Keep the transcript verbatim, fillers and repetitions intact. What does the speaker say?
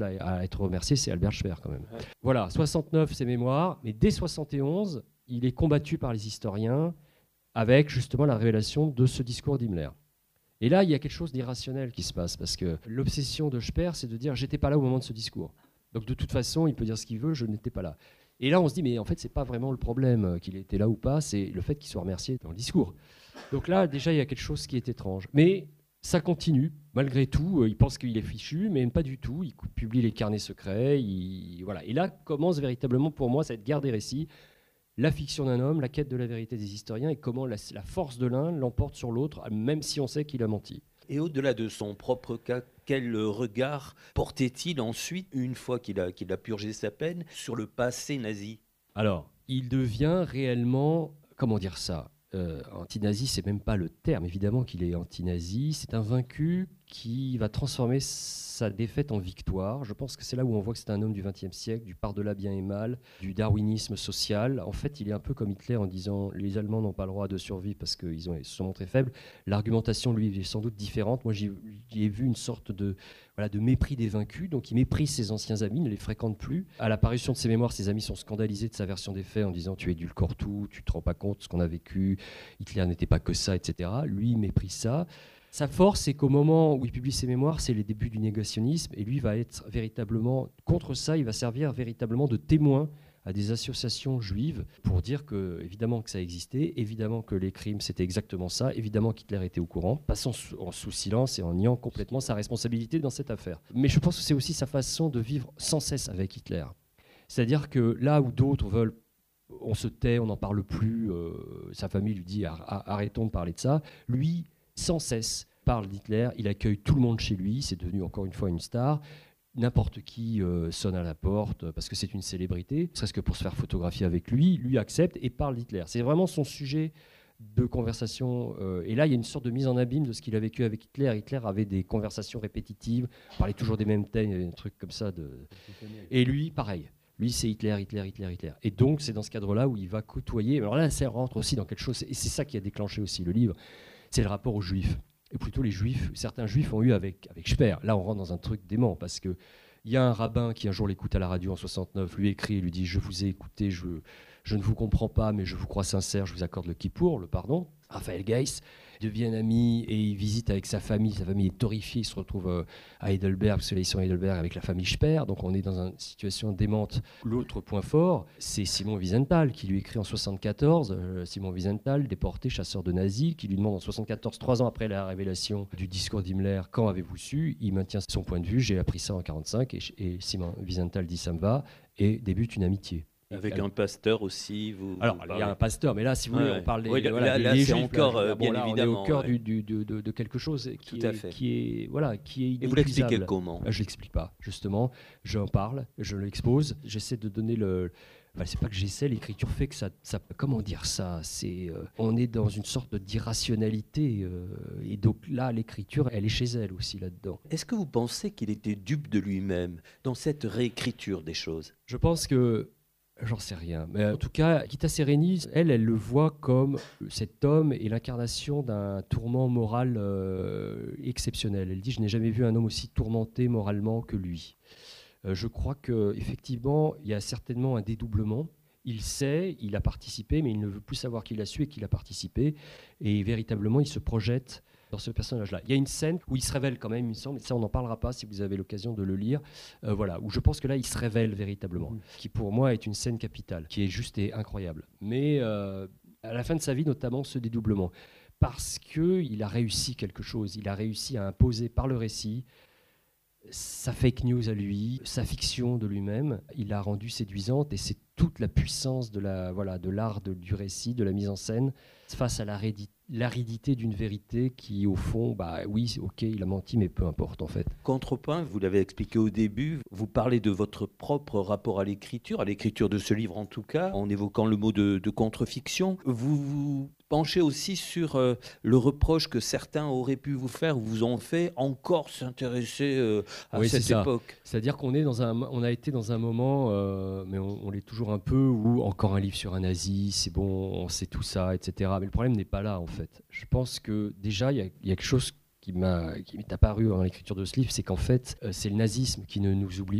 à être remercié, c'est Albert Speer quand même. Ouais. Voilà, soixante-neuf, ses mémoires, mais dès soixante et onze, il est combattu par les historiens avec justement la révélation de ce discours d'Himmler. Et là, il y a quelque chose d'irrationnel qui se passe, parce que l'obsession de Speer, c'est de dire « j'étais pas là au moment de ce discours ». Donc de toute façon, il peut dire ce qu'il veut, je n'étais pas là. Et là, on se dit, mais en fait, c'est pas vraiment le problème qu'il était là ou pas, c'est le fait qu'il soit remercié dans le discours. Donc là, déjà, il y a quelque chose qui est étrange. Mais ça continue, malgré tout. Il pense qu'il est fichu, mais pas du tout. Il publie les carnets secrets. Il... Voilà. Et là commence véritablement, pour moi, cette guerre des récits, la fiction d'un homme, la quête de la vérité des historiens, et comment la, la force de l'un l'emporte sur l'autre, même si on sait qu'il a menti. Et au-delà de son propre cas, quel regard portait-il ensuite, une fois qu'il a, qu'il a purgé sa peine, sur le passé nazi ? Alors, il devient réellement, comment dire ça euh, anti-nazi, c'est même pas le terme. Évidemment qu'il est anti-nazi. C'est un vaincu qui va transformer sa défaite en victoire. Je pense que c'est là où on voit que c'est un homme du vingtième siècle, du par-delà bien et mal, du darwinisme social. En fait, il est un peu comme Hitler en disant les Allemands n'ont pas le droit de survivre parce qu'ils ont, ils se sont montrés faibles. L'argumentation, lui, est sans doute différente. Moi, j'y, j'y ai vu une sorte de, voilà, de mépris des vaincus. Donc, il méprise ses anciens amis, ne les fréquente plus. À l'apparition de ses mémoires, ses amis sont scandalisés de sa version des faits en disant tu édulcores tout, tu te rends pas compte de ce qu'on a vécu, Hitler n'était pas que ça, et cetera. Lui, il méprise ça. Sa force, c'est qu'au moment où il publie ses mémoires, c'est les débuts du négationnisme, et lui va être véritablement contre ça. Il va servir véritablement de témoin à des associations juives pour dire que, évidemment, que ça existait, évidemment que les crimes c'était exactement ça, évidemment qu'Hitler était au courant, passant sous, en sous silence et en niant complètement sa responsabilité dans cette affaire. Mais je pense que c'est aussi sa façon de vivre sans cesse avec Hitler. C'est-à-dire que là où d'autres veulent, on se tait, on n'en parle plus, euh, sa famille lui dit arrêtons de parler de ça, lui, sans cesse, parle d'Hitler, il accueille tout le monde chez lui, c'est devenu encore une fois une star. N'importe qui euh, sonne à la porte parce que c'est une célébrité, ne serait-ce que pour se faire photographier avec lui, lui accepte et parle d'Hitler. C'est vraiment son sujet de conversation. Euh, et là, il y a une sorte de mise en abîme de ce qu'il a vécu avec Hitler. Hitler avait des conversations répétitives, parlait toujours des mêmes thèmes, il y avait des trucs comme ça. De... Et lui, pareil. Lui, c'est Hitler, Hitler, Hitler, Hitler. Et donc, c'est dans ce cadre-là où il va côtoyer. Alors là, ça rentre aussi dans quelque chose, et c'est ça qui a déclenché aussi le livre, c'est le rapport aux Juifs. Et plutôt les Juifs, certains Juifs ont eu avec, avec Speer. Là, on rentre dans un truc dément, parce qu'il y a un rabbin qui un jour l'écoute à la radio en soixante-neuf, lui écrit et lui dit « Je vous ai écouté, je, je ne vous comprends pas, mais je vous crois sincère, je vous accorde le kippour, le pardon. » Raphaël Geiss deviennent amis et il visite avec sa famille. Sa famille est horrifiée, il se retrouve euh, à Heidelberg, parce que là, ils sont à Heidelberg avec la famille Speer, donc on est dans une situation démente. L'autre point fort, c'est Simon Wiesenthal, qui lui écrit en soixante-quatorze, euh, Simon Wiesenthal, déporté, chasseur de nazis, qui lui demande en soixante-quatorze, trois ans après la révélation du discours d'Himmler, quand avez-vous su ? Il maintient son point de vue, j'ai appris ça en quarante-cinq, et, et Simon Wiesenthal dit ça me va, et débute une amitié. Avec un pasteur aussi. Vous, Alors, vous il y a un pasteur, mais là, si vous voulez, ouais. on parle des, oui, voilà, là, des là, Juifs. c'est encore, là, bon, bien là, évidemment. On est au cœur ouais. du, du, de, de quelque chose qui Tout à est, fait. qui est, voilà, qui est inépuisable. Et vous l'expliquez comment ? Je ne l'explique pas, justement. J'en parle, je l'expose. J'essaie de donner le... Enfin, c'est pas que j'essaie, l'écriture fait que ça... ça comment dire ça c'est, euh, on est dans une sorte d'irrationalité. Euh, et donc là, l'écriture, elle est chez elle aussi, là-dedans. Est-ce que vous pensez qu'il était dupe de lui-même dans cette réécriture des choses ? Je pense que... J'en sais rien. Mais en tout cas, Gita Sereni, elle, elle le voit comme cet homme est l'incarnation d'un tourment moral euh, exceptionnel. Elle dit « Je n'ai jamais vu un homme aussi tourmenté moralement que lui euh, ». Je crois qu'effectivement, il y a certainement un dédoublement. Il sait, il a participé, mais il ne veut plus savoir qu'il a su et qu'il a participé. Et véritablement, il se projette dans ce personnage-là. Il y a une scène où il se révèle quand même, il me semble, et ça on n'en parlera pas si vous avez l'occasion de le lire, euh, voilà, où je pense que là il se révèle véritablement, mmh. qui pour moi est une scène capitale, qui est juste et incroyable. Mais euh, à la fin de sa vie notamment ce dédoublement, parce qu'il a réussi quelque chose, il a réussi à imposer par le récit sa fake news à lui, sa fiction de lui-même, il l'a rendue séduisante et c'est toute la puissance de, la, voilà, de l'art de, du récit, de la mise en scène, face à la rédit- l'aridité d'une vérité qui, au fond, bah oui, ok, il a menti, mais peu importe en fait. Contrepoint, vous l'avez expliqué au début, vous parlez de votre propre rapport à l'écriture, à l'écriture de ce livre en tout cas, en évoquant le mot de, de contre-fiction. Vous vous penchez aussi sur euh, le reproche que certains auraient pu vous faire ou vous ont fait, encore s'intéresser euh, à oui, cette c'est époque. C'est-à-dire qu'on est dans un, on a été dans un moment, euh, mais on, on l'est toujours un peu, où encore un livre sur un nazi, c'est bon, on sait tout ça, et cetera. Mais le problème n'est pas là en fait. Je pense que déjà, il y, y a quelque chose qui m'a qui m'est apparu dans l'écriture de ce livre, c'est qu'en fait, euh, c'est le nazisme qui ne nous oublie